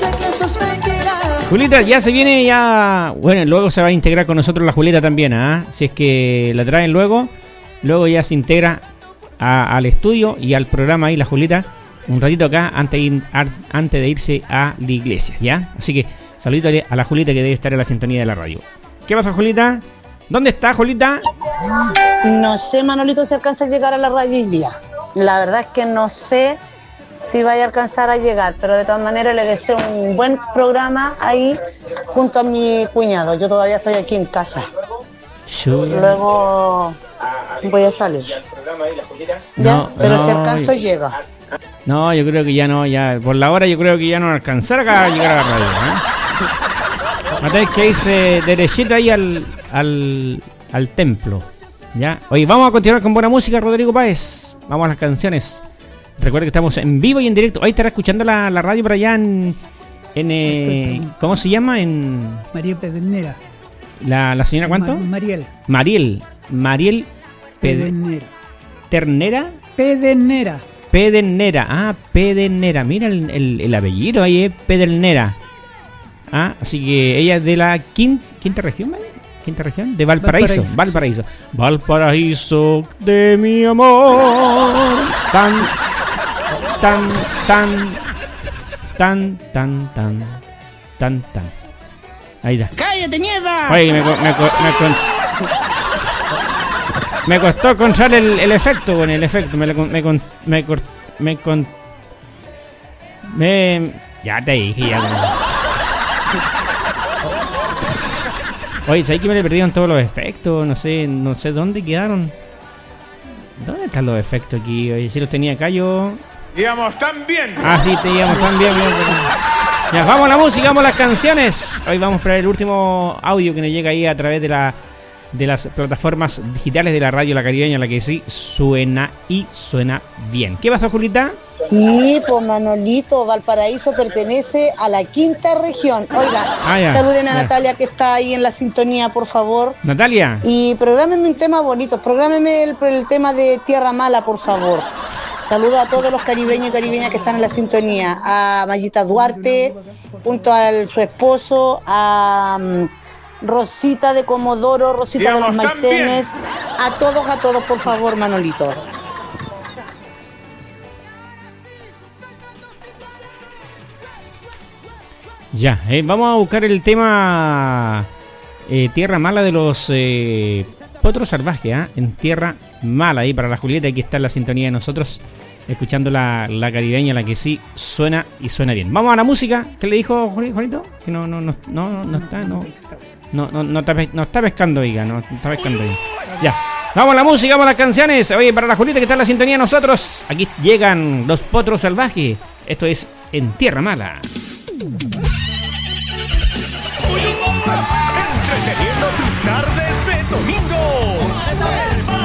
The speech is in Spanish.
Julieta, ya se viene, ya. Bueno, luego se va a integrar con nosotros la Julieta también, ¿ah? Si es que la traen luego ya se integra al estudio y al programa ahí la Julieta un ratito acá antes de irse a la iglesia, ¿ya? Así que saludito a la Julieta que debe estar en la sintonía de la radio. ¿Qué pasa, Julieta? ¿Dónde está, Julieta? No sé, Manolito, si alcanza a llegar a la radio hoy día. La verdad es que no sé si vaya a alcanzar a llegar, pero de todas maneras le deseo un buen programa ahí junto a mi cuñado. Yo todavía estoy aquí en casa. Luego voy a salir. ¿Ya? No, pero no, si alcanzo llega. No, yo creo que ya no, ya por la hora yo creo que ya no alcanzará a llegar a la radio, ¿eh? Matáis que irse derechito ahí al templo, ¿ya? Oye, vamos a continuar con buena música, Rodrigo Páez. Vamos a las canciones. Recuerda que estamos en vivo y en directo. Hoy estará escuchando la radio por allá en ¿cómo se llama? En Mariel Pedernera. ¿La señora cuánto? Mariel Pedernera. ¿Ternera? Pedernera. Ah, Pedernera. Mira el apellido ahí, Pedernera. Ah, así que ella es de la quinta región, ¿vale? Quinta región de Valparaíso. Valparaíso de mi amor. Tan. Ahí está. ¡Cállate, mierda! Oye, me costó encontrar el efecto, bueno, el efecto. Ya te dije, ya. Oye, ¿sabes que me le perdieron todos los efectos? No sé dónde quedaron. ¿Dónde están los efectos aquí? Oye, si los tenía acá yo. Íbamos tan bien. Ah, sí, íbamos tan bien. Ya, vamos a la música, vamos a las canciones. Hoy vamos para el último audio que nos llega ahí a través de las plataformas digitales de la radio La Caribeña, la que sí suena y suena bien. ¿Qué pasó, Julita? Sí, pues Manolito, Valparaíso pertenece a la quinta región. Oiga, salúdeme a Natalia que está ahí en la sintonía, por favor. Natalia. Y prográmeme un tema bonito, prográmeme el tema de Tierra Mala, por favor. Saludo a todos los caribeños y caribeñas que están en la sintonía. A Mayita Duarte, junto a su esposo, a Rosita de Comodoro, Rosita de los Maitenes. A todos, por favor, Manolito. Ya, vamos a buscar el tema Tierra Mala de los Potros Salvajes, ¿eh? En Tierra Mala, ahí para la Julieta, que está en la sintonía de nosotros, escuchando la caribeña, la que sí suena y suena bien. Vamos a la música. ¿Qué le dijo Juanito? Que no está pescando, oiga, no está pescando ahí. Ya, vamos a la música, vamos a las canciones. Oye, para la Julieta que está en la sintonía de nosotros, aquí llegan los Potros Salvajes. Esto es En Tierra Mala. Entreteniendo tus tardes de domingo.